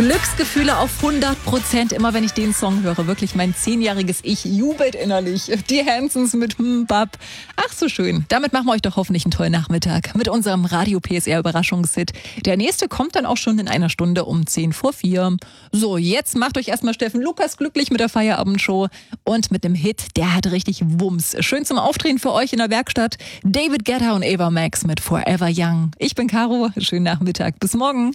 Glücksgefühle auf 100%, immer wenn ich den Song höre. Wirklich, mein 10-jähriges Ich jubelt innerlich. Die Hansons mit Bab. Ach, so schön. Damit machen wir euch doch hoffentlich einen tollen Nachmittag mit unserem Radio PSR Überraschungshit. Der nächste kommt dann auch schon in einer Stunde um 4:10. So, jetzt macht euch erstmal Steffen Lukas glücklich mit der Feierabendshow und mit dem Hit, der hat richtig Wumms. Schön zum Aufdrehen für euch in der Werkstatt. David Guetta und Ava Max mit Forever Young. Ich bin Caro. Schönen Nachmittag. Bis morgen.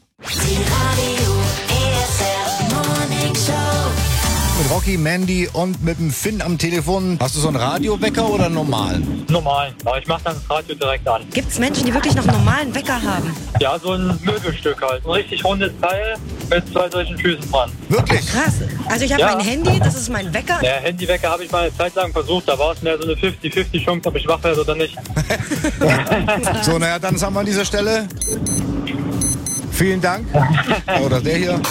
Mit Rocky, Mandy und mit dem Finn am Telefon. Hast du so einen Radiowecker oder einen normalen? Normal, aber ich mache dann das Radio direkt an. Gibt es Menschen, die wirklich noch einen normalen Wecker haben? Ja, so ein Möbelstück halt. Ein richtig rundes Teil mit 2 solchen Füßen dran. Wirklich? Krass. Also ich habe mein Handy, das ist mein Wecker. Der Handywecker habe ich mal eine Zeit lang versucht. Da war es mehr so eine 50-50 Chance, ob ich wach werde oder nicht. So, naja, dann sagen wir an dieser Stelle. Vielen Dank. Oder der hier.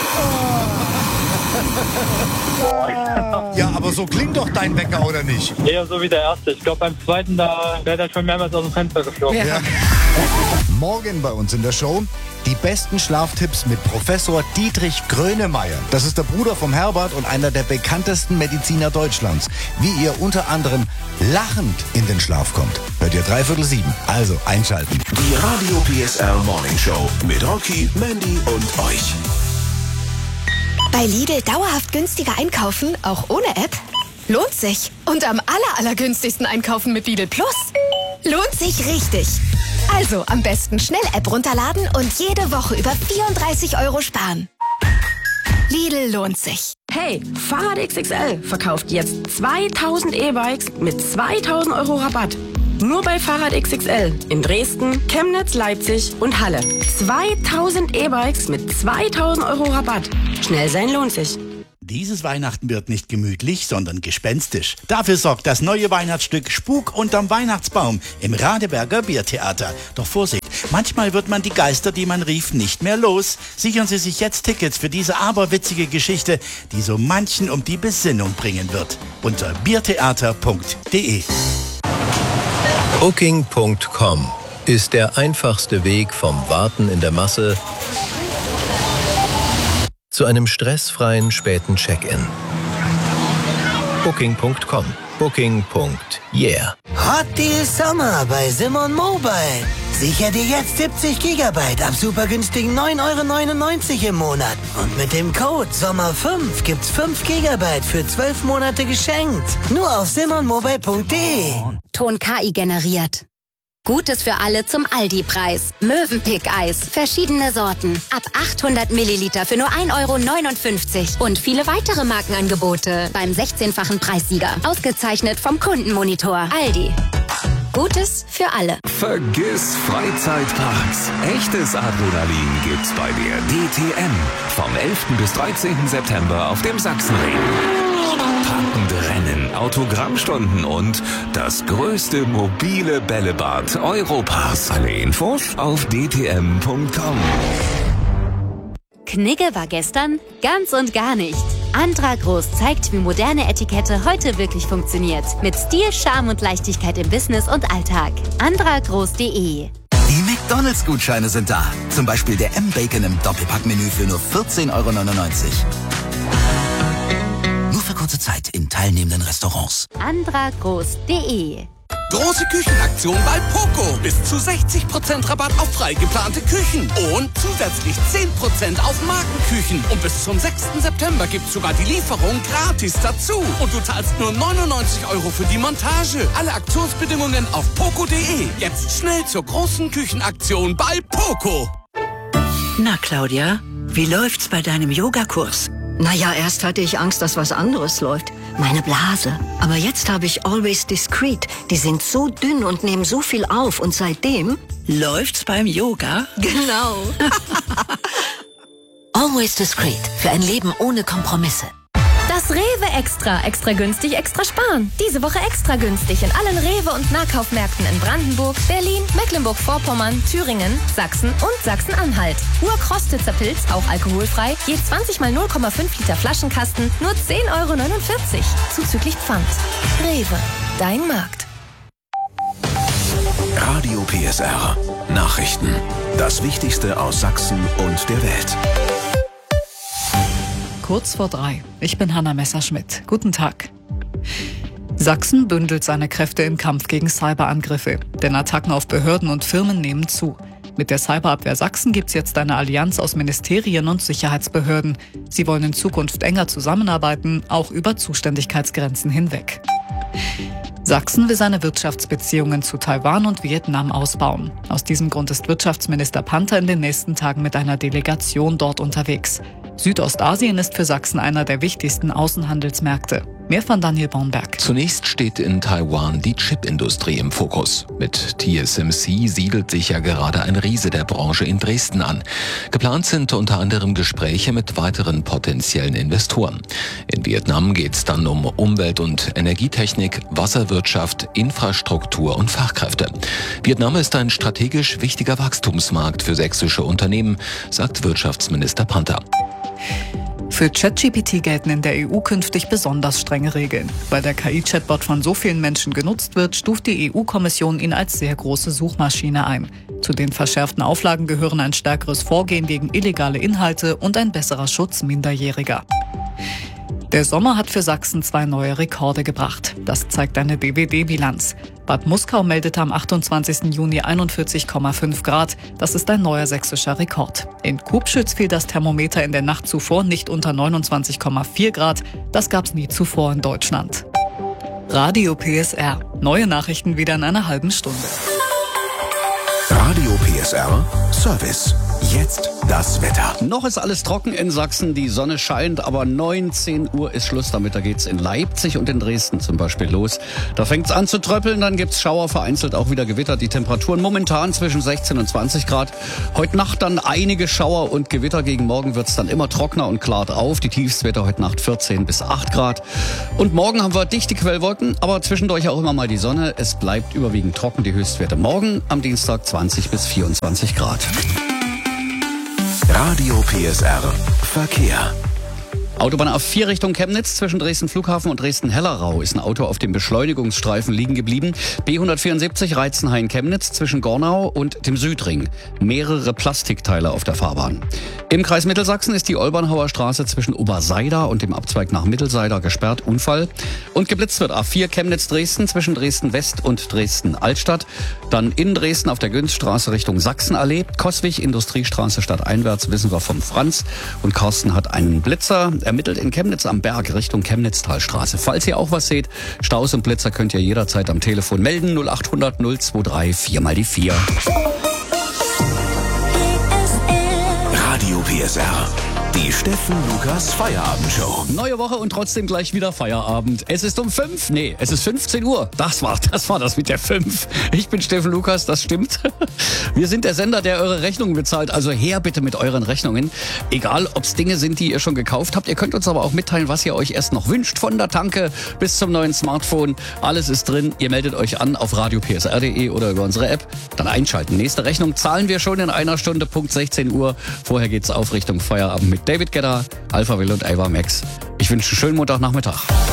Ja, aber so klingt doch dein Wecker, oder nicht? Eher so wie der erste. Ich glaube, beim zweiten, da wäre der schon mehrmals aus dem Fenster geflogen. Ja. Morgen bei uns in der Show die besten Schlaftipps mit Professor Dietrich Grönemeyer. Das ist der Bruder vom Herbert und einer der bekanntesten Mediziner Deutschlands. Wie ihr unter anderem lachend in den Schlaf kommt. Hört ihr 6:45. Also einschalten. Die Radio PSR Morning Show mit Rocky, Mandy und euch. Bei Lidl dauerhaft günstiger einkaufen, auch ohne App? Lohnt sich. Und am allergünstigsten einkaufen mit Lidl Plus? Lohnt sich richtig. Also am besten schnell App runterladen und jede Woche über 34 € sparen. Lidl lohnt sich. Hey, Fahrrad XXL verkauft jetzt 2000 E-Bikes mit 2000 € Rabatt. Nur bei Fahrrad XXL in Dresden, Chemnitz, Leipzig und Halle. 2000 E-Bikes mit 2000 € Rabatt. Schnell sein lohnt sich. Dieses Weihnachten wird nicht gemütlich, sondern gespenstisch. Dafür sorgt das neue Weihnachtsstück Spuk unterm Weihnachtsbaum im Radeberger Biertheater. Doch Vorsicht, manchmal wird man die Geister, die man rief, nicht mehr los. Sichern Sie sich jetzt Tickets für diese aberwitzige Geschichte, die so manchen um die Besinnung bringen wird. Unter biertheater.de. Booking.com ist der einfachste Weg vom Warten in der Masse zu einem stressfreien späten Check-in. Booking.com. Booking.yeah. Hot Deal Sommer bei Simon Mobile. Sicher dir jetzt 70 GB ab super günstigen 9,99 € im Monat. Und mit dem Code SOMMER5 gibt's 5 GB für 12 Monate geschenkt. Nur auf simonmobile.de. Ton KI generiert. Gutes für alle zum Aldi-Preis. Mövenpick-Eis. Verschiedene Sorten. Ab 800 Milliliter für nur 1,59 € Und viele weitere Markenangebote beim 16-fachen Preissieger. Ausgezeichnet vom Kundenmonitor. Aldi. Gutes für alle. Vergiss Freizeitparks. Echtes Adrenalin gibt's bei der DTM. Vom 11. bis 13. September auf dem Sachsenring. Packende Rennen, Autogrammstunden und das größte mobile Bällebad Europas. Alle Infos auf dtm.com. Knigge war gestern ganz und gar nicht. Andra Groß zeigt, wie moderne Etikette heute wirklich funktioniert. Mit Stil, Charme und Leichtigkeit im Business und Alltag. andragroß.de. Die McDonalds-Gutscheine sind da. Zum Beispiel der M-Bacon im Doppelpackmenü für nur 14,99 €. Nur für kurze Zeit in teilnehmenden Restaurants. andragroß.de. Große Küchenaktion bei Poco. Bis zu 60% Rabatt auf frei geplante Küchen. Und zusätzlich 10% auf Markenküchen. Und bis zum 6. September gibt's sogar die Lieferung gratis dazu. Und du zahlst nur 99 € für die Montage. Alle Aktionsbedingungen auf poco.de. Jetzt schnell zur großen Küchenaktion bei Poco. Na, Claudia, wie läuft's bei deinem Yogakurs? Naja, erst hatte ich Angst, dass was anderes läuft. Meine Blase. Aber jetzt habe ich Always Discreet. Die sind so dünn und nehmen so viel auf. Und seitdem läuft's beim Yoga. Genau. Always Discreet. Für ein Leben ohne Kompromisse. Das Rewe Extra. Extra günstig, extra sparen. Diese Woche extra günstig in allen Rewe- und Nahkaufmärkten in Brandenburg, Berlin, Mecklenburg-Vorpommern, Thüringen, Sachsen und Sachsen-Anhalt. Urkrostitzer Pilz, auch alkoholfrei, je 20 mal 0,5 Liter Flaschenkasten, nur 10,49 €. Zuzüglich Pfand. Rewe. Dein Markt. Radio PSR. Nachrichten. Das Wichtigste aus Sachsen und der Welt. kurz vor 3. Ich bin Hanna Messerschmidt. Guten Tag. Sachsen bündelt seine Kräfte im Kampf gegen Cyberangriffe. Denn Attacken auf Behörden und Firmen nehmen zu. Mit der Cyberabwehr Sachsen gibt es jetzt eine Allianz aus Ministerien und Sicherheitsbehörden. Sie wollen in Zukunft enger zusammenarbeiten, auch über Zuständigkeitsgrenzen hinweg. Sachsen will seine Wirtschaftsbeziehungen zu Taiwan und Vietnam ausbauen. Aus diesem Grund ist Wirtschaftsminister Panther in den nächsten Tagen mit einer Delegation dort unterwegs. Südostasien ist für Sachsen einer der wichtigsten Außenhandelsmärkte. Mehr von Daniel Bornberg. Zunächst steht in Taiwan die Chipindustrie im Fokus. Mit TSMC siedelt sich ja gerade ein Riese der Branche in Dresden an. Geplant sind unter anderem Gespräche mit weiteren potenziellen Investoren. In Vietnam geht es dann um Umwelt- und Energietechnik, Wasserwirtschaft, Infrastruktur und Fachkräfte. Vietnam ist ein strategisch wichtiger Wachstumsmarkt für sächsische Unternehmen, sagt Wirtschaftsminister Panther. Für ChatGPT gelten in der EU künftig besonders strenge Regeln. Weil der KI-Chatbot von so vielen Menschen genutzt wird, stuft die EU-Kommission ihn als sehr große Suchmaschine ein. Zu den verschärften Auflagen gehören ein stärkeres Vorgehen gegen illegale Inhalte und ein besserer Schutz Minderjähriger. Der Sommer hat für Sachsen 2 neue Rekorde gebracht. Das zeigt eine DWD-Bilanz. Bad Muskau meldete am 28. Juni 41,5 Grad. Das ist ein neuer sächsischer Rekord. In Kubschütz fiel das Thermometer in der Nacht zuvor nicht unter 29,4 Grad. Das gab's nie zuvor in Deutschland. Radio PSR. Neue Nachrichten wieder in einer halben Stunde. Radio PSR Service. Jetzt das Wetter. Noch ist alles trocken in Sachsen, die Sonne scheint, aber 19 Uhr ist Schluss damit. Da geht's in Leipzig und in Dresden zum Beispiel los. Da fängt's an zu tröppeln, dann gibt's Schauer, vereinzelt auch wieder Gewitter. Die Temperaturen momentan zwischen 16 und 20 Grad. Heute Nacht dann einige Schauer und Gewitter. Gegen morgen wird's dann immer trockener und klart auf. Die Tiefstwerte heute Nacht 14 bis 8 Grad. Und morgen haben wir dichte Quellwolken, aber zwischendurch auch immer mal die Sonne. Es bleibt überwiegend trocken, die Höchstwerte morgen am Dienstag 20 bis 24 Grad. Radio PSR Verkehr. Autobahn A4 Richtung Chemnitz zwischen Dresden Flughafen und Dresden-Hellerau ist ein Auto auf dem Beschleunigungsstreifen liegen geblieben. B174 Reizenhain-Chemnitz zwischen Gornau und dem Südring. Mehrere Plastikteile auf der Fahrbahn. Im Kreis Mittelsachsen ist die Olbernhauer Straße zwischen Oberseida und dem Abzweig nach Mittelseida gesperrt. Unfall. Und geblitzt wird A4 Chemnitz-Dresden zwischen Dresden-West und Dresden-Altstadt. Dann in Dresden auf der Günzstraße Richtung Sachsenallee. Koswig, Industriestraße stadteinwärts, wissen wir vom Franz. Und Carsten hat einen Blitzer ermittelt in Chemnitz am Berg Richtung Chemnitztalstraße. Falls ihr auch was seht, Staus und Blitzer könnt ihr jederzeit am Telefon melden. 0800 023 4 mal die 4. Radio PSR. Die Steffen Lukas Feierabendshow. Neue Woche und trotzdem gleich wieder Feierabend. Es ist um 5. Nee, es ist 15 Uhr. Das war das mit der 5. Ich bin Steffen Lukas, das stimmt. Wir sind der Sender, der eure Rechnungen bezahlt. Also her bitte mit euren Rechnungen. Egal, ob es Dinge sind, die ihr schon gekauft habt. Ihr könnt uns aber auch mitteilen, was ihr euch erst noch wünscht. Von der Tanke bis zum neuen Smartphone. Alles ist drin. Ihr meldet euch an auf radiopsr.de oder über unsere App. Dann einschalten. Nächste Rechnung zahlen wir schon in einer Stunde, Punkt 16 Uhr. Vorher geht's auf Richtung Feierabend mit David Guetta, Alpha Will und Ava Max. Ich wünsche einen schönen Montagnachmittag.